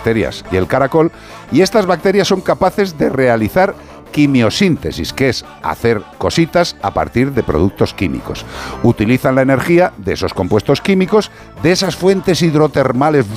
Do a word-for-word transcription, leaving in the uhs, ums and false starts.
bacterias y el caracol, y estas bacterias son capaces de realizar quimiosíntesis, que es hacer cositas a partir de productos químicos. Utilizan la energía de esos compuestos químicos, de esas fuentes hidrotermales